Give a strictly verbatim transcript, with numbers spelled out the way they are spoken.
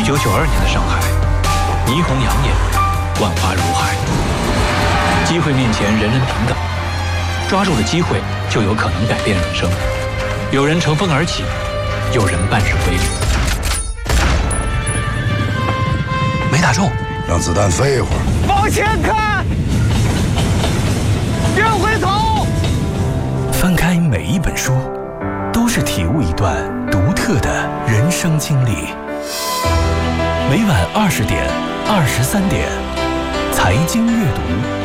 一九九二年的上海，霓虹养眼，万花如海。机会面前，人人平等，抓住了机会，就有可能改变人生。有人乘风而起，有人半身归零。 没打中， 让子弹飞一会儿。 往前看，别回头。 翻开每一本书，都是体悟一段独特的人生经历。每晚二十点、二十三点，财经阅读。